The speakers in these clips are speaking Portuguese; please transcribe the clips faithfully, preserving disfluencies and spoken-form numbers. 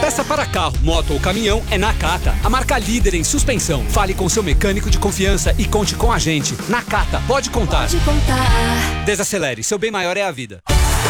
Peça para carro, moto ou caminhão é Nakata, a marca líder em suspensão. Fale com seu mecânico de confiança e conte com a gente. Nakata, pode contar. Pode contar. Desacelere, seu bem maior é a vida.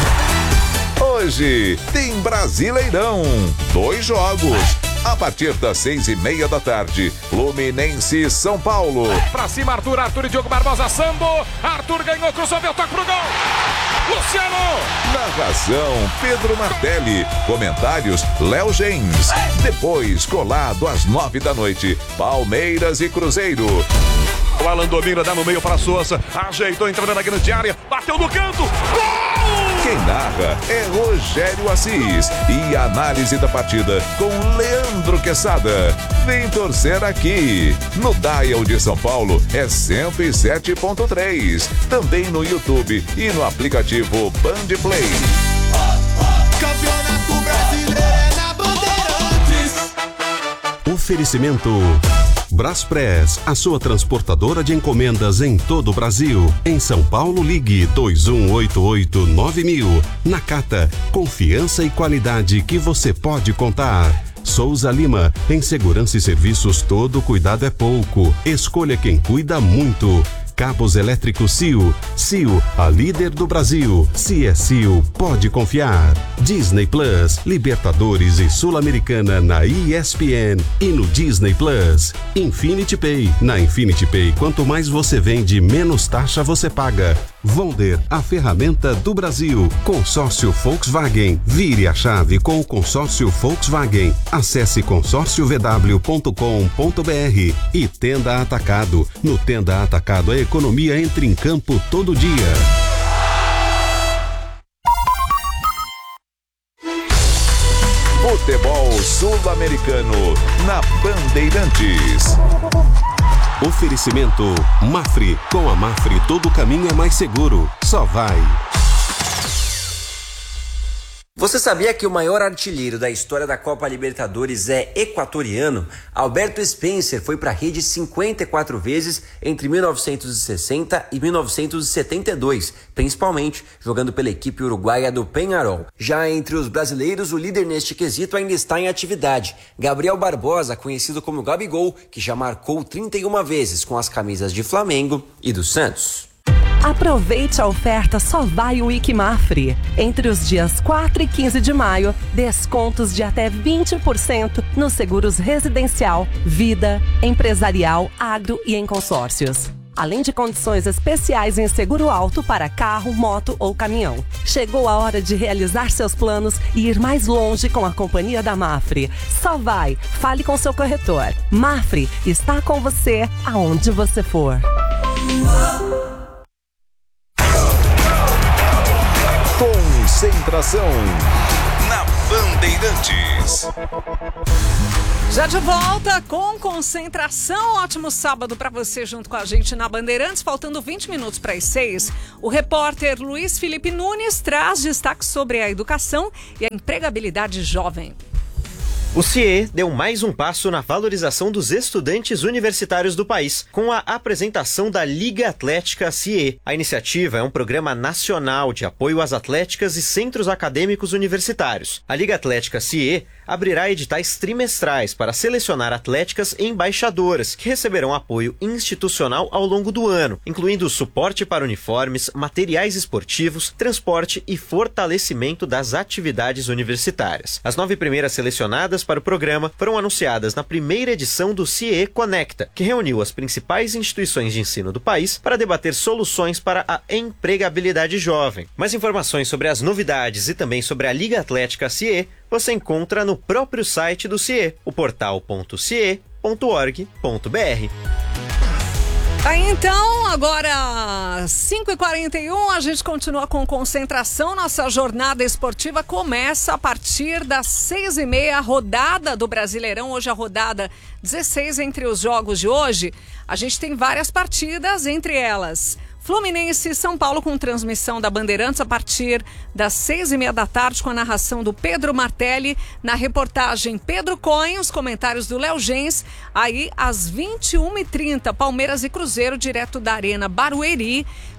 Hoje tem Brasileirão. Dois jogos. A partir das seis e meia da tarde, Fluminense e São Paulo. Pra cima, Arthur, Arthur e Diogo Barbosa, Sambo. Arthur ganhou, cruzou, meu toque pro gol. Luciano. Narração, Pedro Martelli. Comentários, Léo Gens. Depois, colado às nove da noite, Palmeiras e Cruzeiro. O Alan domina, dá no meio para Souza. Ajeitou, entrando na grande área. Bateu no canto. Gol! Quem narra é Rogério Assis. E a análise da partida com Leandro Quesada. Vem torcer aqui. No Dial de São Paulo é cento e sete ponto três. Também no YouTube e no aplicativo Band Play. Campeonato Brasileiro é na Bandeirantes. Oferecimento Braspress, a sua transportadora de encomendas em todo o Brasil. Em São Paulo, ligue dois um oito oito nove mil. Nakata, confiança e qualidade que você pode contar. Souza Lima, em segurança e serviços todo cuidado é pouco. Escolha quem cuida muito. Cabos elétricos C I O. C I O, a líder do Brasil. Se é C I O, pode confiar. Disney Plus, Libertadores e Sul-Americana na E S P N e no Disney Plus. Infinity Pay. Na Infinity Pay, quanto mais você vende, menos taxa você paga. Vonder, a ferramenta do Brasil. Consórcio Volkswagen. Vire a chave com o consórcio Volkswagen. Acesse consórcio v w ponto com ponto b r. E Tenda Atacado. No Tenda Atacado, a economia entra em campo todo dia. Futebol Sul-Americano na Bandeirantes. Oferecimento Mafre. Com a Mafre todo caminho é mais seguro. Só vai. Você sabia que o maior artilheiro da história da Copa Libertadores é equatoriano? Alberto Spencer foi para a rede cinquenta e quatro vezes entre mil novecentos e sessenta e mil novecentos e setenta e dois, principalmente jogando pela equipe uruguaia do Peñarol. Já entre os brasileiros, o líder neste quesito ainda está em atividade. Gabriel Barbosa, conhecido como Gabigol, que já marcou trinta e uma vezes com as camisas de Flamengo e do Santos. Aproveite a oferta Só Vai Week Mafre. Entre os dias quatro e quinze de maio, descontos de até vinte por cento nos seguros residencial, vida, empresarial, agro e em consórcios. Além de condições especiais em seguro alto para carro, moto ou caminhão. Chegou a hora de realizar seus planos e ir mais longe com a companhia da Mafre. Só vai, fale com seu corretor. Mafre está com você aonde você for. Concentração na Bandeirantes. Já de volta com Concentração. Ótimo sábado para você junto com a gente na Bandeirantes. Faltando vinte minutos para as seis, o repórter Luiz Felipe Nunes traz destaques sobre a educação e a empregabilidade jovem. O C I E deu mais um passo na valorização dos estudantes universitários do país, com a apresentação da Liga Atlética C I E. A iniciativa é um programa nacional de apoio às atléticas e centros acadêmicos universitários. A Liga Atlética C I E abrirá editais trimestrais para selecionar atléticas e embaixadoras, que receberão apoio institucional ao longo do ano, incluindo suporte para uniformes, materiais esportivos, transporte e fortalecimento das atividades universitárias. As nove primeiras selecionadas para o programa foram anunciadas na primeira edição do C I E Conecta, que reuniu as principais instituições de ensino do país para debater soluções para a empregabilidade jovem. Mais informações sobre as novidades e também sobre a Liga Atlética C I E você encontra no próprio site do C I E, o portal ponto c i e ponto org ponto b r. Aí então, agora cinco e quarenta e um, a gente continua com Concentração. Nossa jornada esportiva começa a partir das seis e meia, a rodada do Brasileirão. Hoje a rodada dezesseis. Entre os jogos de hoje, a gente tem várias partidas, entre elas Fluminense e São Paulo, com transmissão da Bandeirantes a partir das seis e meia da tarde, com a narração do Pedro Martelli, na reportagem Pedro Cohen, os comentários do Léo Gens. Aí às vinte e uma e trinta, Palmeiras e Cruzeiro, direto da Arena Barueri,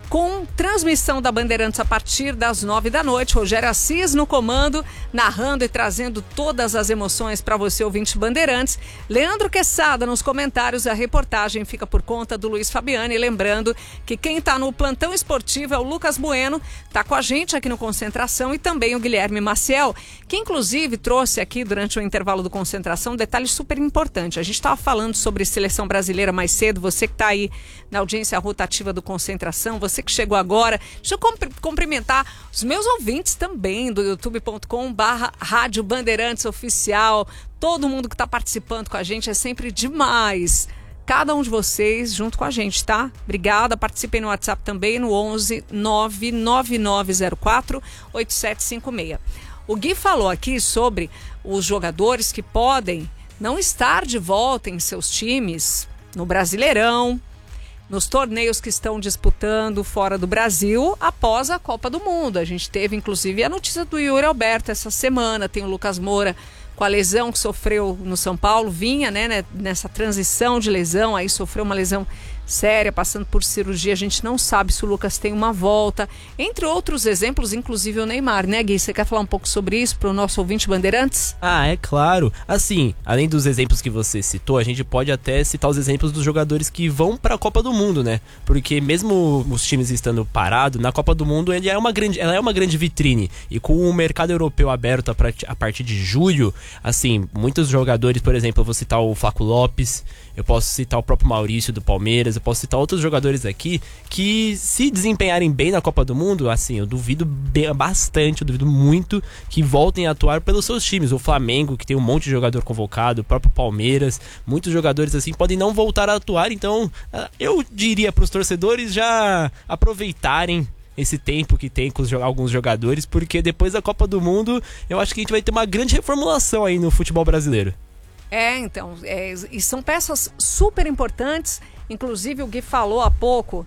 com transmissão da Bandeirantes a partir das nove da noite. Rogério Assis no comando, narrando e trazendo todas as emoções para você, ouvinte Bandeirantes. Leandro Quesada nos comentários. A reportagem fica por conta do Luiz Fabiani. Lembrando que quem está no plantão esportivo é o Lucas Bueno, está com a gente aqui no Concentração, e também o Guilherme Maciel, que inclusive trouxe aqui durante o intervalo do Concentração um detalhe super importante. A gente estava falando sobre seleção brasileira mais cedo. Você que está aí na audiência rotativa do Concentração, você que chegou agora, deixa eu cumprimentar os meus ouvintes também do youtube ponto com barra Rádio Bandeirantes Oficial. Todo mundo que está participando com a gente, é sempre demais. Cada um de vocês junto com a gente, tá? Obrigada. Participem no WhatsApp também no onze nove nove nove zero quatro oito sete cinco seis. O Gui falou aqui sobre os jogadores que podem não estar de volta em seus times no Brasileirão, nos torneios que estão disputando fora do Brasil após a Copa do Mundo. A gente teve, inclusive, a notícia do Yuri Alberto essa semana. Tem o Lucas Moura com a lesão que sofreu no São Paulo. Vinha, né, nessa transição de lesão, aí sofreu uma lesão séria, passando por cirurgia. A gente não sabe se o Lucas tem uma volta. Entre outros exemplos, inclusive o Neymar, né, Gui? Você quer falar um pouco sobre isso para o nosso ouvinte Bandeirantes? Ah, é claro. Assim, além dos exemplos que você citou, a gente pode até citar os exemplos dos jogadores que vão para a Copa do Mundo, né? Porque mesmo os times estando parados, na Copa do Mundo ele é uma grande, ela é uma grande vitrine. E com o mercado europeu aberto a partir de julho, assim, muitos jogadores, por exemplo, eu vou citar o Flaco Lopes, eu posso citar o próprio Maurício do Palmeiras, eu posso citar outros jogadores aqui que, se desempenharem bem na Copa do Mundo, assim, eu duvido bem, bastante, eu duvido muito que voltem a atuar pelos seus times. O Flamengo, que tem um monte de jogador convocado, o próprio Palmeiras, muitos jogadores assim podem não voltar a atuar. Então, eu diria para os torcedores já aproveitarem esse tempo que tem com os, alguns jogadores, porque depois da Copa do Mundo, eu acho que a gente vai ter uma grande reformulação aí no futebol brasileiro. É, então, é, e são peças super importantes. Inclusive o Gui falou há pouco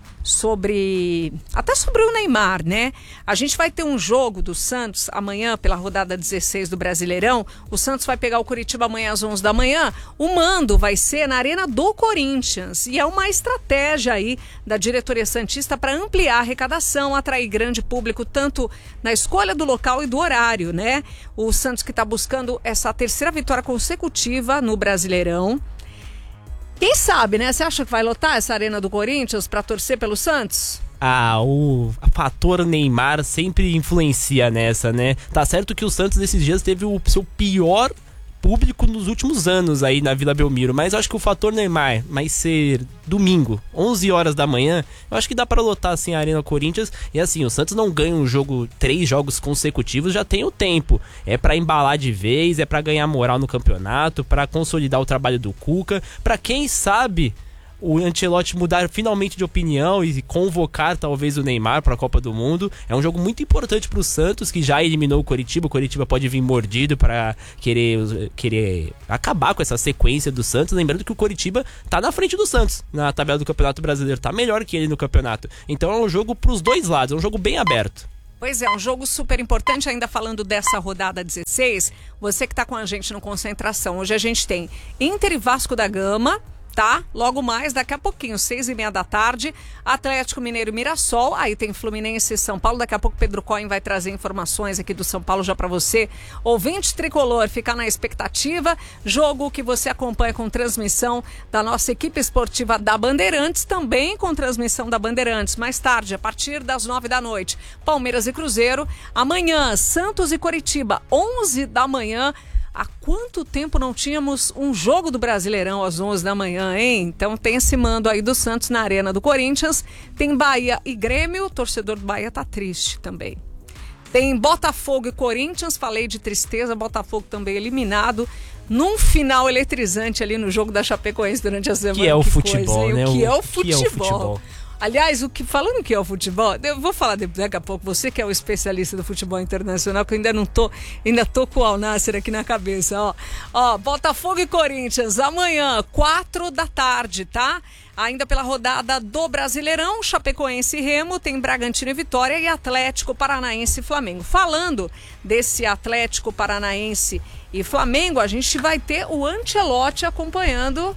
sobre, até sobre o Neymar, né? A gente vai ter um jogo do Santos amanhã pela rodada dezesseis do Brasileirão. O Santos vai pegar o Curitiba amanhã às onze da manhã. O mando vai ser na Arena do Corinthians. E é uma estratégia aí da diretoria santista para ampliar a arrecadação, atrair grande público, tanto na escolha do local e do horário, né? O Santos que está buscando essa terceira vitória consecutiva no Brasileirão. Quem sabe, né? Você acha que vai lotar essa Arena do Corinthians para torcer pelo Santos? Ah, o fator Neymar sempre influencia nessa, né? Tá certo que o Santos esses dias teve o seu pior público nos últimos anos aí na Vila Belmiro, mas eu acho que o fator Neymar vai ser domingo, onze horas da manhã, eu acho que dá pra lotar assim a Arena Corinthians. E assim, o Santos não ganha um jogo, três jogos consecutivos, já tem o tempo, é pra embalar de vez, é pra ganhar moral no campeonato, pra consolidar o trabalho do Cuca, pra quem sabe o Ancelotti mudar finalmente de opinião e convocar talvez o Neymar para a Copa do Mundo. É um jogo muito importante para o Santos, que já eliminou o Coritiba. O Coritiba pode vir mordido para querer, querer acabar com essa sequência do Santos. Lembrando que o Coritiba tá na frente do Santos na tabela do Campeonato Brasileiro, tá melhor que ele no campeonato. Então é um jogo para os dois lados, é um jogo bem aberto. Pois é, um jogo super importante. Ainda falando dessa rodada dezesseis, você que está com a gente no Concentração, hoje a gente tem Inter e Vasco da Gama, tá? Logo mais, daqui a pouquinho, seis e meia da tarde, Atlético Mineiro e Mirassol. Aí tem Fluminense e São Paulo. Daqui a pouco Pedro Cohen vai trazer informações aqui do São Paulo já para você, ouvinte tricolor, ficar na expectativa. Jogo que você acompanha com transmissão da nossa equipe esportiva da Bandeirantes, também com transmissão da Bandeirantes. Mais tarde, a partir das nove da noite, Palmeiras e Cruzeiro. Amanhã, Santos e Coritiba, onze da manhã. Há quanto tempo não tínhamos um jogo do Brasileirão às onze da manhã, hein? Então tem esse mando aí do Santos na Arena do Corinthians. Tem Bahia e Grêmio, o torcedor do Bahia tá triste também. Tem Botafogo e Corinthians, falei de tristeza, Botafogo também eliminado num final eletrizante ali no jogo da Chapecoense durante a semana. Que é o que futebol, coisa, né? O que, o, é o futebol. que é o futebol. Aliás, o que, falando que é o futebol, eu vou falar daqui a pouco, você que é o especialista do futebol internacional, que eu ainda não tô, ainda tô com o Al Nassr aqui na cabeça, ó. Ó, Botafogo e Corinthians, amanhã, quatro da tarde, tá? Ainda pela rodada do Brasileirão, Chapecoense e Remo, tem Bragantino e Vitória e Atlético Paranaense e Flamengo. Falando desse Atlético Paranaense e Flamengo, a gente vai ter o Ancelotti acompanhando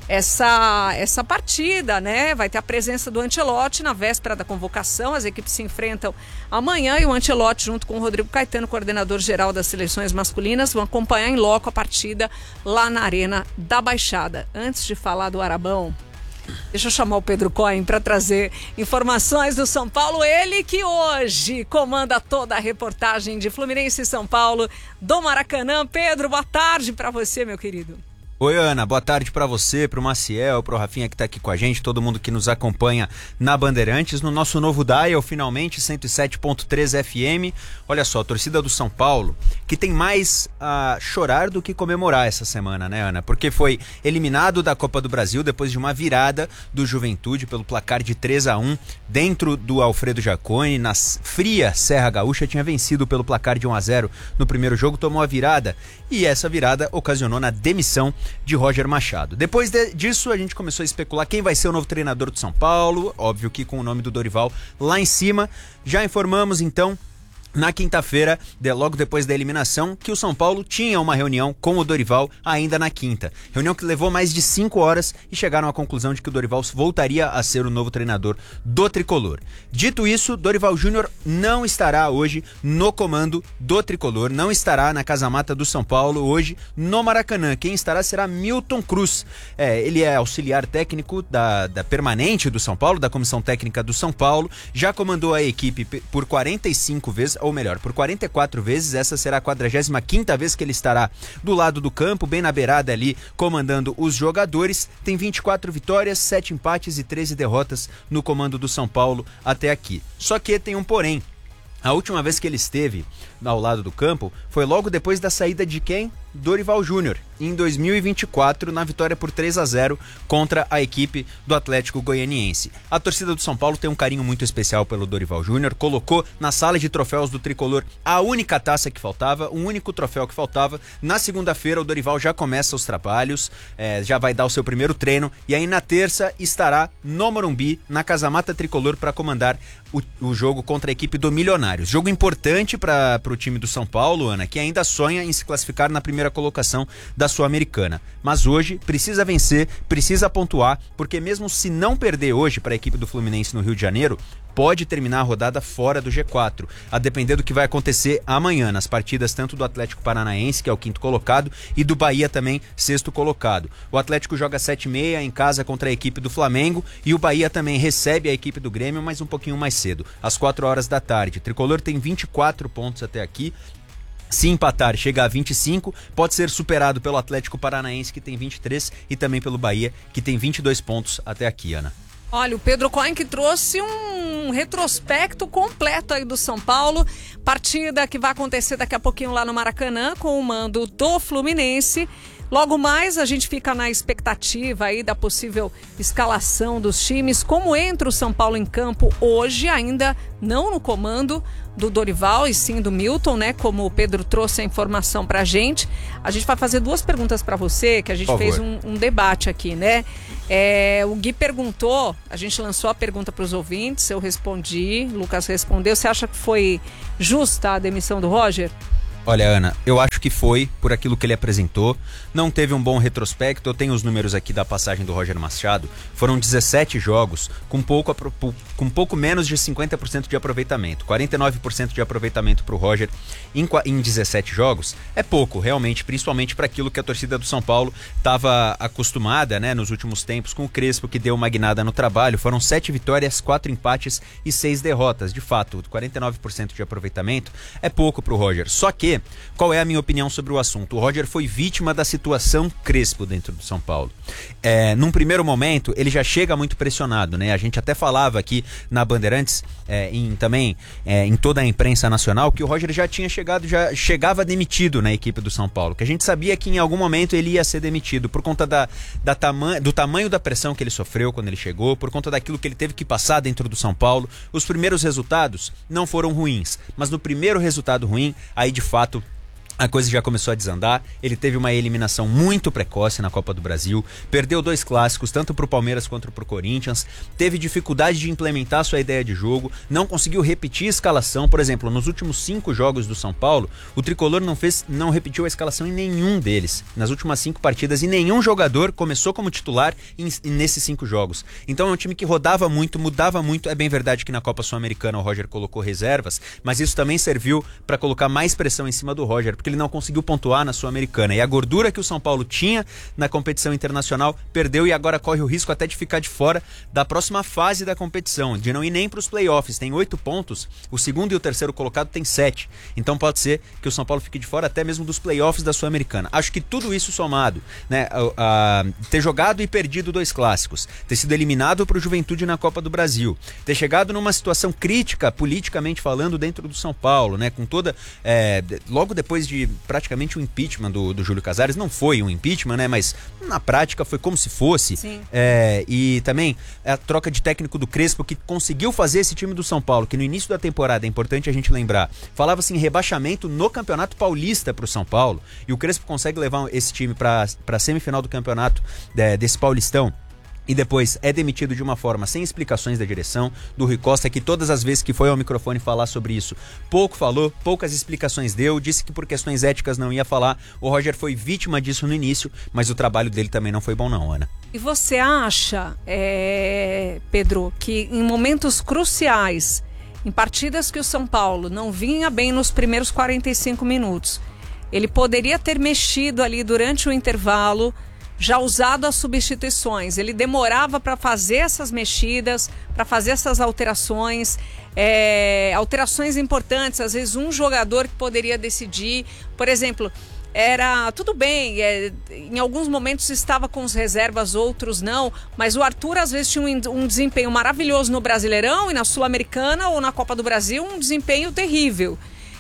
essa, essa partida, né? Vai ter a presença do Ancelotti na véspera da convocação. As equipes se enfrentam amanhã e o Ancelotti, junto com o Rodrigo Caetano, coordenador geral das seleções masculinas, vão acompanhar em loco a partida lá na Arena da Baixada. Antes de falar do Arabão, deixa eu chamar o Pedro Cohen para trazer informações do São Paulo. Ele que hoje comanda toda a reportagem de Fluminense e São Paulo do Maracanã. Pedro, boa tarde para você, meu querido. Oi, Ana, boa tarde para você, pro Maciel, pro Rafinha que tá aqui com a gente, todo mundo que nos acompanha na Bandeirantes, no nosso novo dial, finalmente, cento e sete ponto três F M. Olha só, a torcida do São Paulo, que tem mais a chorar do que comemorar essa semana, né, Ana? Porque foi eliminado da Copa do Brasil depois de uma virada do Juventude pelo placar de três a um dentro do Alfredo Jaconi, na fria Serra Gaúcha, tinha vencido pelo placar de um a zero no primeiro jogo, tomou a virada e essa virada ocasionou na demissão de Roger Machado. Depois de, disso, a gente começou a especular quem vai ser o novo treinador do São Paulo, óbvio que com o nome do Dorival lá em cima. Já informamos, então, na quinta-feira, de, logo depois da eliminação, que o São Paulo tinha uma reunião com o Dorival ainda na quinta. Reunião que levou mais de cinco horas e chegaram à conclusão de que o Dorival voltaria a ser o novo treinador do Tricolor. Dito isso, Dorival Júnior não estará hoje no comando do Tricolor, não estará na casa-mata do São Paulo hoje no Maracanã. Quem estará será Milton Cruz. É, ele é auxiliar técnico da, da permanente do São Paulo, da comissão técnica do São Paulo, já comandou a equipe por quarenta e cinco vezes, ou melhor, por quarenta e quatro vezes. Essa será a quadragésima quinta vez que ele estará do lado do campo, bem na beirada ali, comandando os jogadores. Tem vinte e quatro vitórias, sete empates e treze derrotas no comando do São Paulo até aqui. Só que tem um porém. A última vez que ele esteve ao lado do campo foi logo depois da saída de quem? Dorival Júnior, em dois mil e vinte e quatro, na vitória por três a zero contra a equipe do Atlético Goianiense. A torcida do São Paulo tem um carinho muito especial pelo Dorival Júnior, colocou na sala de troféus do Tricolor a única taça que faltava, o único troféu que faltava. Na segunda-feira o Dorival já começa os trabalhos, é, já vai dar o seu primeiro treino, e aí na terça estará no Morumbi, na Casa-Mata Tricolor, para comandar o, o jogo contra a equipe do Milionários. Jogo importante para o time do São Paulo, Ana, que ainda sonha em se classificar na primeira colocação da Sul-Americana. Mas hoje precisa vencer, precisa pontuar, porque mesmo se não perder hoje para a equipe do Fluminense no Rio de Janeiro, pode terminar a rodada fora do G quatro, a depender do que vai acontecer amanhã, nas partidas tanto do Atlético Paranaense, que é o quinto colocado, e do Bahia também, sexto colocado. O Atlético joga sete e meia em casa contra a equipe do Flamengo, e o Bahia também recebe a equipe do Grêmio, mas um pouquinho mais cedo, às quatro horas da tarde. O Tricolor tem vinte e quatro pontos até aqui. Se empatar, chega a vinte e cinco, pode ser superado pelo Atlético Paranaense, que tem vinte e três, e também pelo Bahia, que tem vinte e dois pontos até aqui, Ana. Olha, o Pedro Cohen que trouxe um retrospecto completo aí do São Paulo, partida que vai acontecer daqui a pouquinho lá no Maracanã, com o mando do Fluminense. Logo mais a gente fica na expectativa aí da possível escalação dos times, como entra o São Paulo em campo hoje, ainda não no comando do Dorival e sim do Milton, né? Como o Pedro trouxe a informação pra gente. A gente vai fazer duas perguntas pra você, que a gente fez um, um debate aqui, né? É, o Gui perguntou, a gente lançou a pergunta pros ouvintes, eu respondi, o Lucas respondeu. Você acha que foi justa a demissão do Roger? Olha, Ana, eu acho que foi por aquilo que ele apresentou. Não teve um bom retrospecto. Eu tenho os números aqui da passagem do Roger Machado. Foram dezessete jogos com pouco, com pouco menos de cinquenta por cento de aproveitamento. quarenta e nove por cento de aproveitamento para o Roger em, em dezessete jogos. É pouco, realmente, principalmente para aquilo que a torcida do São Paulo estava acostumada, né, nos últimos tempos, com o Crespo, que deu uma guinada no trabalho. Foram sete vitórias, quatro empates e seis derrotas. De fato, quarenta e nove por cento de aproveitamento é pouco para o Roger. Só que qual é a minha opinião sobre o assunto? O Roger foi vítima da situação Crespo dentro do São Paulo. É, num primeiro momento, ele já chega muito pressionado, né? A gente até falava aqui na Bandeirantes, é, em, também é, em toda a imprensa nacional, que o Roger já tinha chegado, já chegava demitido na equipe do São Paulo, que a gente sabia que em algum momento ele ia ser demitido por conta da, da tama- do tamanho da pressão que ele sofreu quando ele chegou, por conta daquilo que ele teve que passar dentro do São Paulo. Os primeiros resultados não foram ruins, mas no primeiro resultado ruim, aí de fato a coisa já começou a desandar. Ele teve uma eliminação muito precoce na Copa do Brasil, perdeu dois clássicos, tanto pro Palmeiras quanto pro Corinthians, teve dificuldade de implementar sua ideia de jogo, não conseguiu repetir a escalação. Por exemplo, nos últimos cinco jogos do São Paulo, o tricolor não fez, não repetiu a escalação em nenhum deles, nas últimas cinco partidas, e nenhum jogador começou como titular em, nesses cinco jogos. Então é um time que rodava muito, mudava muito. É bem verdade que na Copa Sul-Americana o Roger colocou reservas, mas isso também serviu para colocar mais pressão em cima do Roger, porque ele não conseguiu pontuar na Sul-Americana. E a gordura que o São Paulo tinha na competição internacional perdeu, e agora corre o risco até de ficar de fora da próxima fase da competição, de não ir nem para os playoffs. Tem oito pontos, o segundo e o terceiro colocado tem sete. Então pode ser que o São Paulo fique de fora até mesmo dos playoffs da Sul-Americana. Acho que tudo isso somado, né, a, a, ter jogado e perdido dois clássicos, ter sido eliminado para o Juventude na Copa do Brasil, ter chegado numa situação crítica, politicamente falando, dentro do São Paulo, né, com toda... É, logo depois de praticamente o impeachment do, do Júlio Casares, não foi um impeachment, né, mas na prática foi como se fosse. É, e também a troca de técnico do Crespo, que conseguiu fazer esse time do São Paulo, que no início da temporada, é importante a gente lembrar, falava-se em rebaixamento no Campeonato Paulista para o São Paulo, e o Crespo consegue levar esse time para a semifinal do campeonato é, desse Paulistão, e depois é demitido de uma forma sem explicações da direção, do Rui Costa, que todas as vezes que foi ao microfone falar sobre isso, pouco falou, poucas explicações deu, disse que por questões éticas não ia falar. O Roger foi vítima disso no início, mas o trabalho dele também não foi bom não, Ana. E você acha, é, Pedro, que em momentos cruciais, em partidas que o São Paulo não vinha bem nos primeiros quarenta e cinco minutos, ele poderia ter mexido ali durante o intervalo, já usado as substituições? Ele demorava para fazer essas mexidas, para fazer essas alterações, é, alterações importantes, às vezes um jogador que poderia decidir. Por exemplo, era tudo bem, é, em alguns momentos estava com as reservas, outros não, mas o Arthur às vezes tinha um, um desempenho maravilhoso no Brasileirão, e na Sul-Americana ou na Copa do Brasil um desempenho terrível.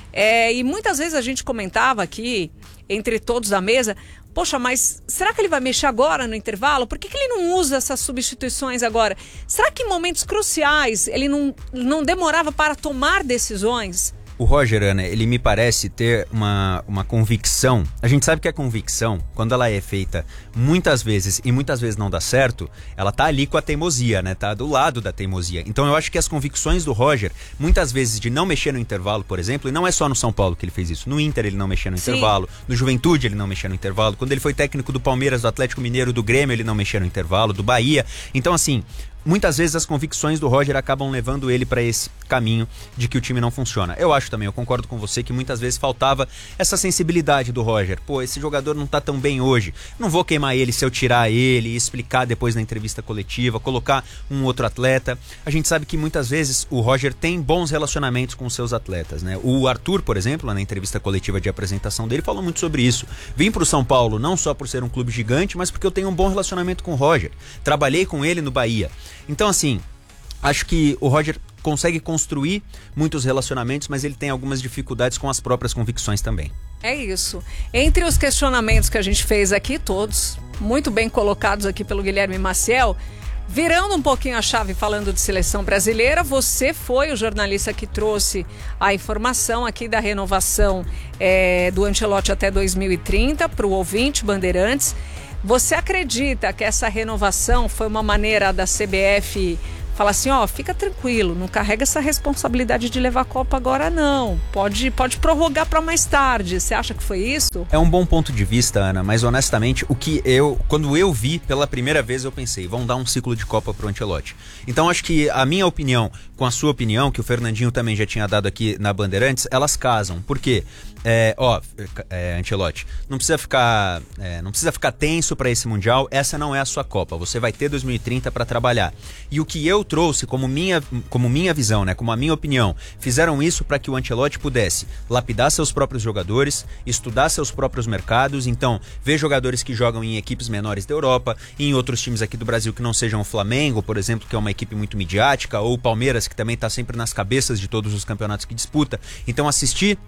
É, e muitas vezes a gente comentava aqui, entre todos da mesa, poxa, mas será que ele vai mexer agora no intervalo? Por que, que ele não usa essas substituições agora? Será que em momentos cruciais ele não, não demorava para tomar decisões? O Roger, Ana, ele me parece ter uma, uma convicção. A gente sabe que a convicção, quando ela é feita muitas vezes e muitas vezes não dá certo, ela tá ali com a teimosia, né? Tá do lado da teimosia. Então eu acho que as convicções do Roger, muitas vezes de não mexer no intervalo, por exemplo, e não é só no São Paulo que ele fez isso. No Inter ele não mexia no Sim. intervalo, no Juventude ele não mexia no intervalo, quando ele foi técnico do Palmeiras, do Atlético Mineiro, do Grêmio, ele não mexia no intervalo, do Bahia. Então assim, muitas vezes as convicções do Roger acabam levando ele para esse caminho de que o time não funciona. Eu acho também, eu concordo com você, que muitas vezes faltava essa sensibilidade do Roger. Pô, esse jogador não tá tão bem hoje, não vou queimar ele se eu tirar ele e explicar depois na entrevista coletiva, colocar um outro atleta. A gente sabe que muitas vezes o Roger tem bons relacionamentos com os seus atletas, né? O Arthur, por exemplo, na entrevista coletiva de apresentação dele, falou muito sobre isso. Vim pro São Paulo não só por ser um clube gigante, mas porque eu tenho um bom relacionamento com o Roger. Trabalhei com ele no Bahia. Então, assim, acho que o Roger consegue construir muitos relacionamentos, mas ele tem algumas dificuldades com as próprias convicções também. É isso. Entre os questionamentos que a gente fez aqui, todos muito bem colocados aqui pelo Guilherme Maciel, virando um pouquinho a chave falando de seleção brasileira, você foi o jornalista que trouxe a informação aqui da renovação é, do Ancelotti até dois mil e trinta para o ouvinte Bandeirantes. Você acredita que essa renovação foi uma maneira da C B F falar assim, ó, fica tranquilo, não carrega essa responsabilidade de levar a Copa agora não, pode, pode prorrogar para mais tarde? Você acha que foi isso? É um bom ponto de vista, Ana, mas honestamente, o que eu, quando eu vi pela primeira vez, eu pensei, vão dar um ciclo de Copa pro Ancelotti. Então acho que a minha opinião com a sua opinião, que o Fernandinho também já tinha dado aqui na Bandeirantes, elas casam. Por quê? É, ó, é, Ancelotti, não precisa ficar, é, não precisa ficar tenso para esse Mundial, essa não é a sua Copa, você vai ter dois mil e trinta para trabalhar. E o que eu trouxe como minha, como minha visão, né, como a minha opinião, fizeram isso para que o Ancelotti pudesse lapidar seus próprios jogadores, estudar seus próprios mercados, então ver jogadores que jogam em equipes menores da Europa, e em outros times aqui do Brasil que não sejam o Flamengo, por exemplo, que é uma equipe muito midiática, ou o Palmeiras, que também está sempre nas cabeças de todos os campeonatos que disputa. Então assistir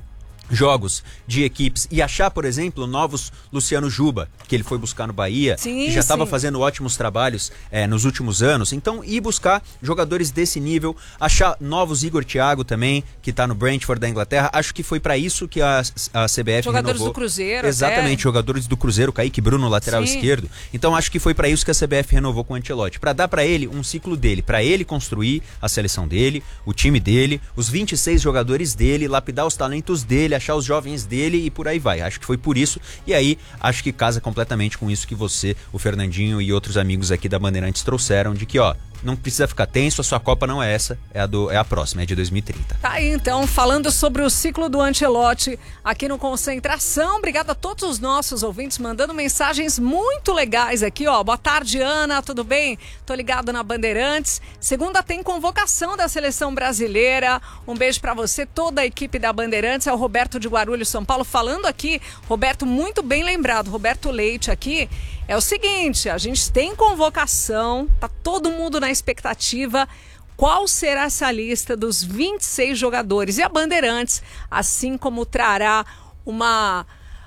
jogos de equipes e achar, por exemplo, novos Luciano Juba, que ele foi buscar no Bahia, sim, que já estava sim. fazendo ótimos trabalhos é, nos últimos anos. Então, ir buscar jogadores desse nível, achar novos Igor Thiago também, que está no Brentford da Inglaterra. Acho que foi para isso que a, a C B F jogadores renovou. do Cruzeiro. Exatamente, até. jogadores do Cruzeiro, Kaique Bruno, lateral sim. esquerdo. Então, acho que foi para isso que a C B F renovou com o Ancelotti, para dar para ele um ciclo dele, para ele construir a seleção dele, o time dele, os vinte e seis jogadores dele, lapidar os talentos dele, achar os jovens dele e por aí vai. Acho que foi por isso e aí acho que casa completamente com isso que você, o Fernandinho e outros amigos aqui da Bandeirantes trouxeram, de que ó, não precisa ficar tenso, a sua Copa não é essa, é a, do, é a próxima, é de dois mil e trinta. Tá aí então, falando sobre o ciclo do Ancelotti aqui no Concentração. Obrigada a todos os nossos ouvintes mandando mensagens muito legais aqui, ó. Boa tarde, Ana, tudo bem? Tô ligado na Bandeirantes. Segunda tem convocação da seleção brasileira. Um beijo pra você, toda a equipe da Bandeirantes. É o Roberto de Guarulhos, São Paulo, falando aqui. Roberto, muito bem lembrado, Roberto Leite aqui. É o seguinte, a gente tem convocação, tá todo mundo na expectativa. Qual será essa lista dos vinte e seis jogadores? E a Bandeirantes, assim como trará uma,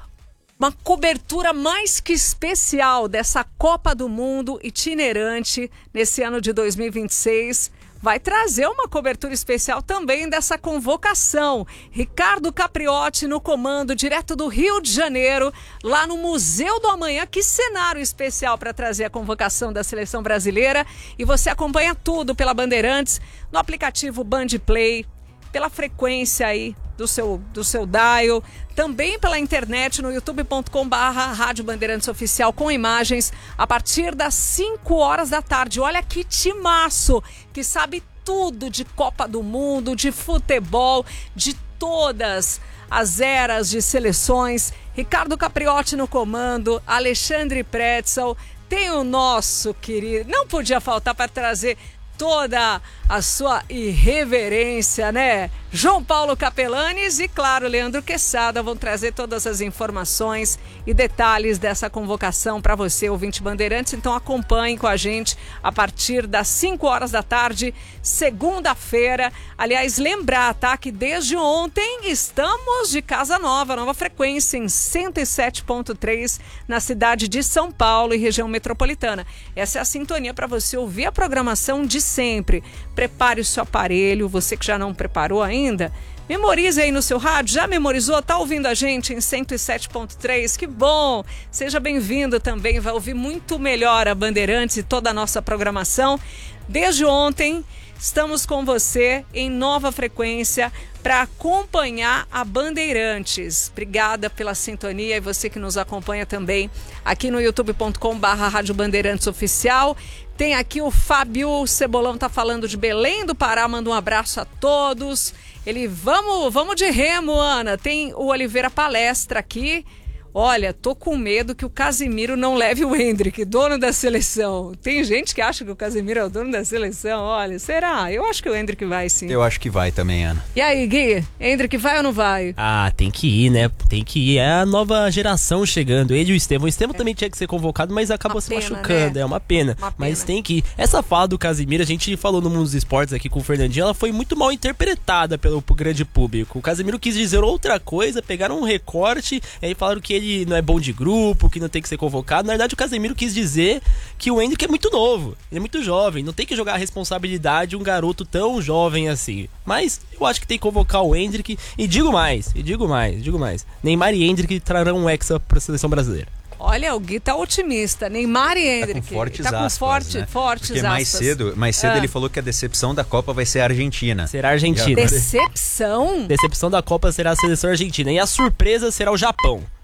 uma cobertura mais que especial dessa Copa do Mundo itinerante nesse ano de dois mil e vinte e seis, vai trazer uma cobertura especial também dessa convocação. Ricardo Capriotti no comando, direto do Rio de Janeiro, lá no Museu do Amanhã. Que cenário especial para trazer a convocação da seleção brasileira. E você acompanha tudo pela Bandeirantes, no aplicativo Band Play, pela frequência aí do seu, do seu dial, também pela internet no youtube ponto com barra Rádio Bandeirantes Oficial com imagens a partir das cinco horas da tarde. Olha que timaço que sabe tudo de Copa do Mundo, de futebol, de todas as eras de seleções. Ricardo Capriotti no comando, Alexandre Pretzel, tem o nosso querido, não podia faltar para trazer toda a sua irreverência, né? João Paulo Capelanes e, claro, Leandro Quesada vão trazer todas as informações e detalhes dessa convocação para você, ouvinte Bandeirantes. Então acompanhe com a gente a partir das cinco horas da tarde, segunda-feira. Aliás, lembrar, tá? Que desde ontem estamos de casa nova, nova frequência em cento e sete ponto três na cidade de São Paulo e região metropolitana. Essa é a sintonia para você ouvir a programação de sempre. Prepare o seu aparelho, você que já não preparou ainda, memorize aí no seu rádio. Já memorizou? Tá ouvindo a gente em cento e sete ponto três? Que bom! Seja bem-vindo também, vai ouvir muito melhor a Bandeirantes e toda a nossa programação. Desde ontem, estamos com você em nova frequência para acompanhar a Bandeirantes. Obrigada pela sintonia e você que nos acompanha também aqui no youtube ponto com barra Rádio Bandeirantes Oficial. Tem aqui o Fábio Cebolão, tá falando de Belém do Pará, manda um abraço a todos. Ele, vamos, vamos de remo, Ana. Tem o Oliveira Palestra aqui. Olha, tô com medo que o Casimiro não leve o Hendrick, dono da seleção. Tem gente que acha que o Casimiro é o dono da seleção. Olha, será? Eu acho que o Hendrick vai, sim. Eu acho que vai também, Ana. E aí, Gui? Hendrick vai ou não vai? Ah, tem que ir, né? Tem que ir. É a nova geração chegando. Ele e o Estevão. O Estevão é. também tinha que ser convocado, mas acabou uma se pena, machucando. Né? É uma pena. Uma mas pena. Tem que ir. Essa fala do Casimiro, a gente falou no Mundo dos Esportes aqui com o Fernandinho, ela foi muito mal interpretada pelo grande público. O Casimiro quis dizer outra coisa, pegaram um recorte, e aí falaram que ele não é bom de grupo, que não tem que ser convocado. Na verdade, o Casemiro quis dizer que o Hendrick é muito novo, ele é muito jovem, não tem que jogar a responsabilidade um garoto tão jovem assim. Mas eu acho que tem que convocar o Hendrick, e digo mais, e digo mais, digo mais. Neymar e Hendrick trarão um hexa para a seleção brasileira. Olha, o Gui tá otimista. Neymar e Hendrick. Tá com fortes tá com aspas, forte, né? fortes Porque aspas. mais cedo, mais cedo ah. ele falou que a decepção da Copa vai ser a Argentina. Será a Argentina. Decepção? Decepção da Copa será a seleção argentina. E a surpresa será o Japão.